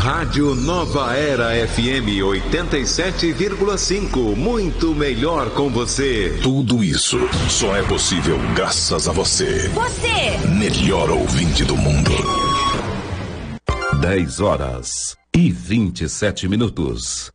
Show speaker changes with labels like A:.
A: Rádio Nova Era FM 87,5. Muito melhor com você.
B: Tudo isso só é possível graças a você.
C: Você!
B: Melhor ouvinte do mundo.
D: 10 horas e 27 minutos.